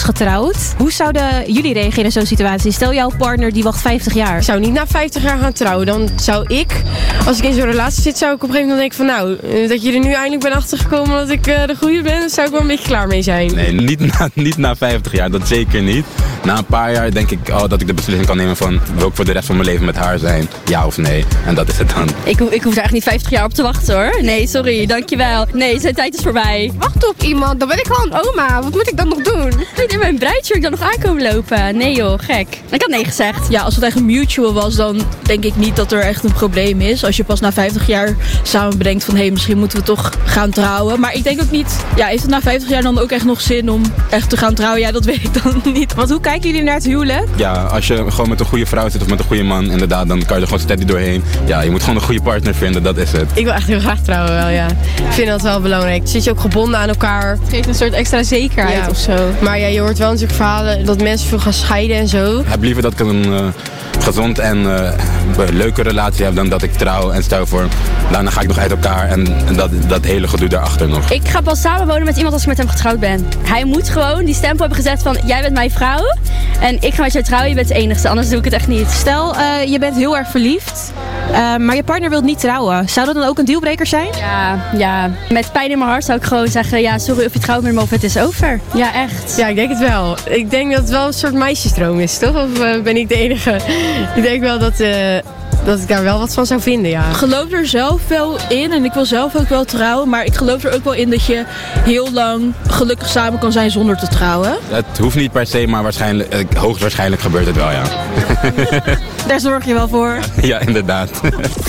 getrouwd. Hoe zouden jullie reageren in zo'n situatie? Stel jouw partner die wacht 50 jaar. Ik zou niet na 50 jaar gaan trouwen. Dan zou ik, als ik in zo'n relatie zit, zou ik op een gegeven moment denken van dat je er nu eindelijk bent achtergekomen dat ik de goede ben, daar zou ik wel een beetje klaar mee zijn. Nee, niet na 50 jaar, dat zeker niet. Na een paar jaar denk ik dat ik de beslissing kan nemen van wil ik voor de rest van mijn leven met haar zijn, ja of nee. En dat is het dan. Ik hoef daar echt niet 50 jaar op te wachten hoor. Nee, sorry, dankjewel. Nee, zijn tijd is voorbij. Wacht op iemand, dan ben ik gewoon oma. Wat moet ik dan nog doen? Ik in mijn bruidsjurk dan nog aankomen lopen. Nee joh, gek. Ik had nee gezegd. Ja, als het echt een mutual was, dan denk ik niet dat er echt een probleem is. Als je pas na 50 jaar samen bedenkt van misschien moeten we toch gaan trouwen. Maar ik denk ook niet, heeft het na 50 jaar dan ook echt nog zin om echt te gaan trouwen? Ja, dat weet ik dan niet. Want hoe kijken jullie naar het huwelijk? Ja, als je gewoon met een goede vrouw zit of met een goede man, inderdaad, dan kan je er gewoon steady doorheen. Ja, je moet gewoon een goede partner vinden, dat is het. Ik wil echt heel graag trouwen wel, ja. Ik vind dat wel belangrijk. Dan zit je ook gebonden aan elkaar. Het geeft een soort extra zekerheid of zo. Maar ja, je hoort wel natuurlijk verhalen dat mensen veel gaan scheiden en zo. Ik heb liever dat ik een gezond en leuke relatie heb dan dat ik trouw en stel voor, daarna ga ik nog uit elkaar en dat hele gedoe daarachter nog. Ik ga pas samen wonen met iemand als ik met hem getrouwd ben. Hij moet gewoon die stempel hebben gezet van jij bent mijn vrouw en ik ga met jou trouwen, je bent de enigste, anders doe ik het echt niet. Stel, je bent heel erg verliefd, maar je partner wil niet trouwen. Zou dat dan ook een dealbreaker zijn? Ja. Met pijn in mijn hart zou ik gewoon zeggen, ja sorry of je trouwt met me of het is over. Ja, echt. Ja, ik denk het wel. Ik denk dat het wel een soort meisjesdroom is, toch? Of ben ik de enige? Ik denk wel dat ik daar wel wat van zou vinden, ja. Ik geloof er zelf wel in en ik wil zelf ook wel trouwen. Maar ik geloof er ook wel in dat je heel lang gelukkig samen kan zijn zonder te trouwen. Het hoeft niet per se, maar hoogstwaarschijnlijk gebeurt het wel, ja. Daar zorg je wel voor. Ja, inderdaad.